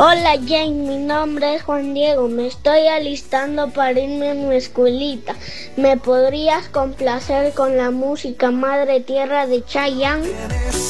Hola Jane, mi nombre es Juan Diego, me estoy alistando para irme a mi escuelita. ¿Me podrías complacer con la música Madre Tierra de Chayanne?